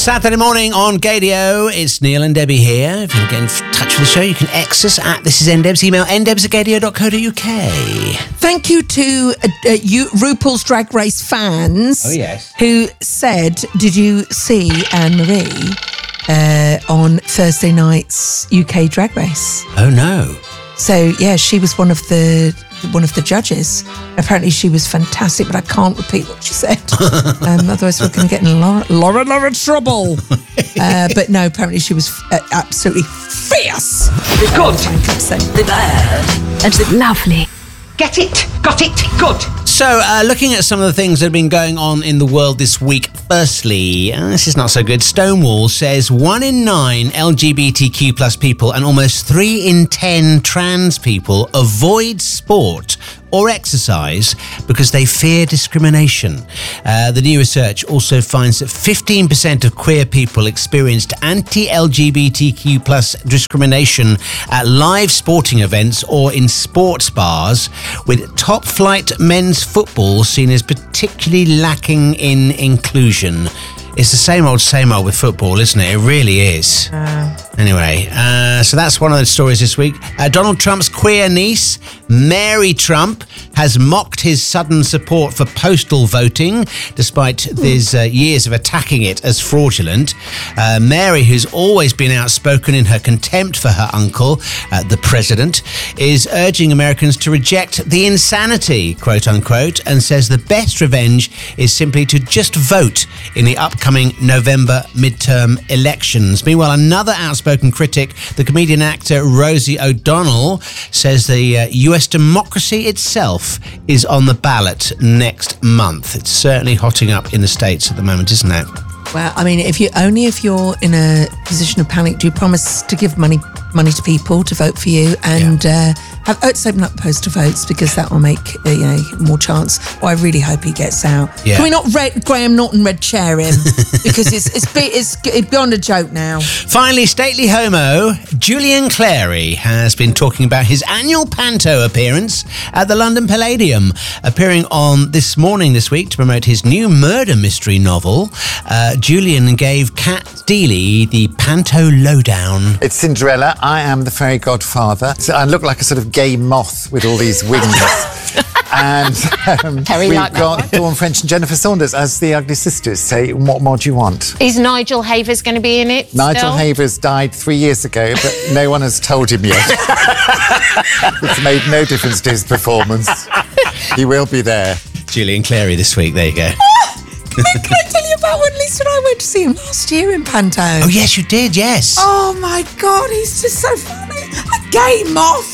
Saturday morning on Gadio. It's Neil and Debbie here. If you want to get in touch with the show, you can X us at This Is NDebs. Email ndebs@gadio.co.uk. Thank you to RuPaul's Drag Race fans. Oh, yes. Who said, did you see Anne-Marie on Thursday night's UK Drag Race? Oh, no. So, yeah, she was one of the judges. Apparently she was fantastic, but I can't repeat what she said. Otherwise we're going to get in a lot of trouble. But no, apparently she was absolutely fierce. Good. And lovely. Get it. Got it. Good. So, looking at some of the things that have been going on in the world this week. Firstly, this is not so good. Stonewall says 1 in 9 LGBTQ plus people and almost 3 in 10 trans people avoid sport or exercise because they fear discrimination. The new research also finds that 15% of queer people experienced anti-LGBTQ plus discrimination at live sporting events or in sports bars, with top-flight men's football seen as particularly lacking in inclusion. It's the same old with football, isn't it? It really is. Anyway, so that's one of the stories this week. Donald Trump's queer niece, Mary Trump, has mocked his sudden support for postal voting, despite his years of attacking it as fraudulent. Mary, who's always been outspoken in her contempt for her uncle, the president, is urging Americans to reject the insanity, quote unquote, and says the best revenge is simply to just vote in the upcoming November midterm elections. Meanwhile, another outspoken critic, the comedian actor Rosie O'Donnell, says the US democracy itself is on the ballot next month. It's certainly hotting up in the States at the moment, isn't it? Well, I mean, if you're in a position of panic, do you promise to give money to people to vote for you and have open up postal votes, because that will make more chance. Well, I really hope he gets out. Yeah. Can we not Graham Norton red chair him, because it's beyond a joke now. Finally, stately homo Julian Clary has been talking about his annual panto appearance at the London Palladium, appearing on This Morning this week to promote his new murder mystery novel. Julian gave Kat Deely the panto lowdown. It's Cinderella. I am the fairy godfather. So I look like a sort of gay moth with all these wings. And we've got Dawn French and Jennifer Saunders as the Ugly Sisters. So what more do you want? Is Nigel Havers going to be in it? Nigel Havers died 3 years ago, but no one has told him yet. It's made no difference to his performance. He will be there. Julian Clary this week. There you go. Can I tell you about when Lisa and I went to see him last year in Panto? Oh, yes, you did, yes. Oh, my God, he's just so funny. A gay moth.